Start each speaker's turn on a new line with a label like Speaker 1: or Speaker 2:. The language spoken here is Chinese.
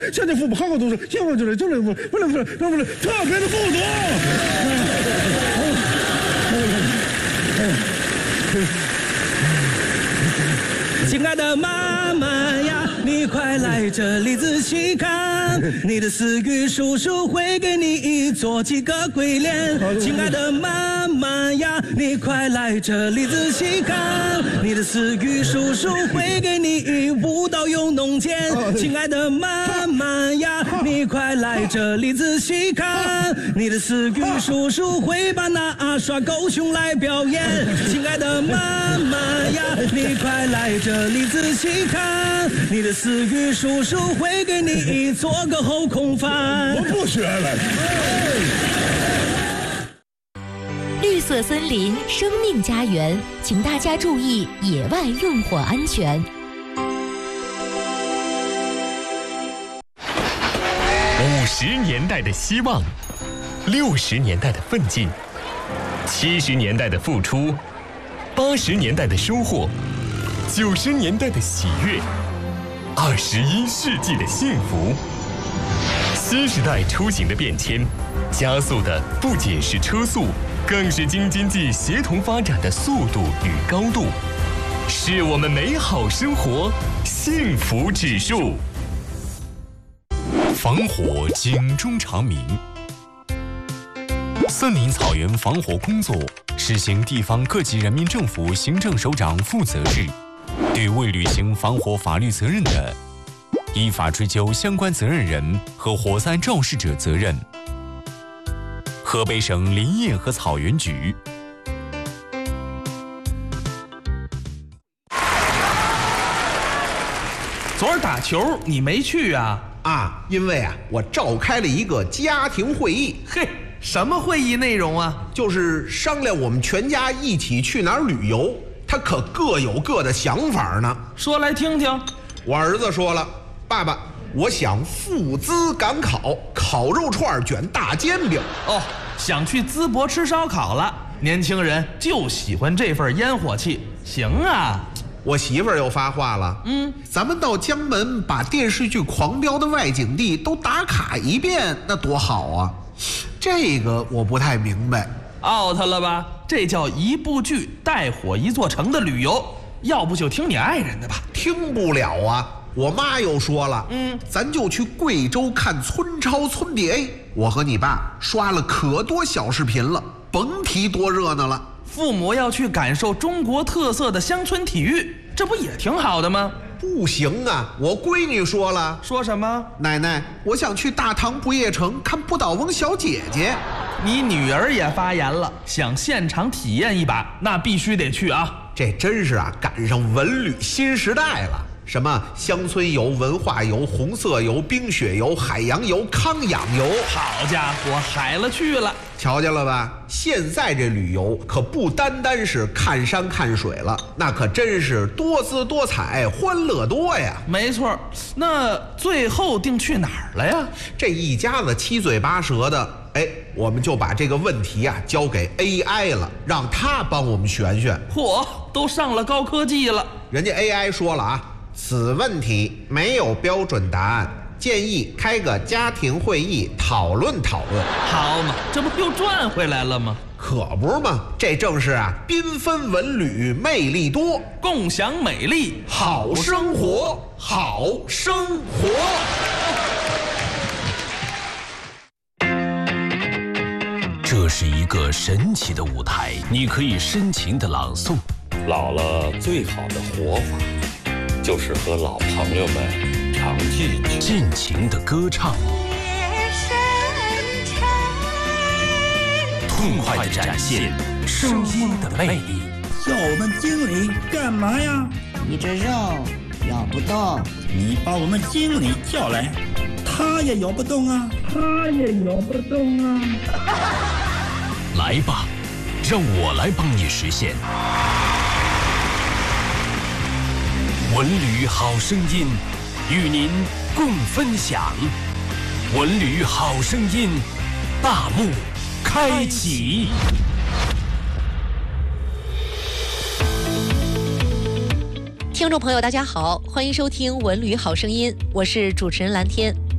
Speaker 1: 现在父母好好读书，幸福就是不能特别的富足。
Speaker 2: 亲爱的妈妈呀，你快来这里仔细看，你的思雨叔叔会给你做几个鬼脸。亲爱的妈妈呀，你快来这里仔细看，你的思雨叔叔会给你舞蹈用弄剑。亲爱的妈妈呀，你快来这里仔细看，你的思雨叔叔会把那耍狗熊来表演。亲爱的妈妈呀，你快来这里仔细看，你的思雨叔叔会给你做个后空翻。
Speaker 1: 我不学了。
Speaker 3: 绿色森林，生命家园，请大家注意野外用火安全。
Speaker 4: 50年代的希望，60年代的奋进，70年代的付出，80年代的收获，90年代的喜悦，21世纪的幸福。新时代出行的变迁，加速的不仅是车速，更是京津冀协同发展的速度与高度，是我们美好生活幸福指数。防火警钟长鸣。森林草原防火工作实行地方各级人民政府行政首长负责制，对未履行防火法律责任的，依法追究相关责任人和火灾肇事者责任。河北省林业和草原局。
Speaker 5: 昨儿打球你没去啊？
Speaker 6: 啊，因为我召开了一个家庭会议。
Speaker 5: 嘿，什么会议内容啊？
Speaker 6: 就是商量我们全家一起去哪儿旅游，他可各有各的想法呢。
Speaker 5: 说来听听。
Speaker 6: 我儿子说了，爸爸，我想赴淄赶考，烤肉串卷大煎饼。
Speaker 5: 哦，想去淄博吃烧烤了。年轻人就喜欢这份烟火气。行啊。
Speaker 6: 我媳妇儿又发话了，咱们到江门把电视剧《狂飙》的外景地都打卡一遍，那多好啊！这个我不太明白。
Speaker 5: out 了吧？这叫一部剧带火一座城的旅游，要不就听你爱人的吧。
Speaker 6: 听不了啊！我妈又说了，咱就去贵州看村超村 DA。我和你爸刷了可多小视频了，甭提多热闹了。
Speaker 5: 父母要去感受中国特色的乡村体育，这不也挺好的吗？
Speaker 6: 不行啊，我闺女说了。
Speaker 5: 说什么？
Speaker 6: 奶奶，我想去大唐不夜城看不倒翁小姐姐。
Speaker 5: 你女儿也发言了，想现场体验一把，那必须得去啊。
Speaker 6: 这真是赶上文旅新时代了。什么乡村游、文化游、红色游、冰雪游、海洋游、康养游，
Speaker 5: 好家伙，海了去了！
Speaker 6: 瞧见了吧？现在这旅游可不单单是看山看水了，那可真是多姿多彩、欢乐多呀！
Speaker 5: 没错，那最后定去哪儿了呀？
Speaker 6: 这一家子七嘴八舌的，我们就把这个问题交给 AI 了，让他帮我们选选。
Speaker 5: 嚯，都上了高科技了！
Speaker 6: 人家 AI 说了此问题没有标准答案，建议开个家庭会议讨论讨论。
Speaker 5: 好嘛，这不又赚回来了吗？
Speaker 6: 可不是嘛，这正是缤纷文旅魅力多，
Speaker 5: 共享美丽
Speaker 6: 好生活，好生活。
Speaker 7: 这是一个神奇的舞台，你可以深情的朗诵。
Speaker 8: 老了最好的活法，就是和老朋友们常聚聚，
Speaker 7: 尽情的歌唱，痛快的展现声音的魅力。
Speaker 9: 叫我们经理干嘛呀？
Speaker 10: 你这肉咬不动，
Speaker 9: 你把我们经理叫来，他也咬不动啊，他也咬不动啊。
Speaker 7: 来吧，让我来帮你实现。文旅好声音，与您共分享。文旅好声音，大幕开启。
Speaker 3: 听众朋友，大家好，欢迎收听《文旅好声音》，我是主持人蓝天。